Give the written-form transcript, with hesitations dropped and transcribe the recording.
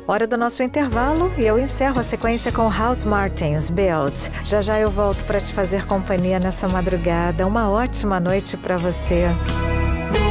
Hora do nosso intervalo e eu encerro a sequência com House Martins, Build. Já já eu volto para te fazer companhia nessa madrugada. Uma ótima noite para você.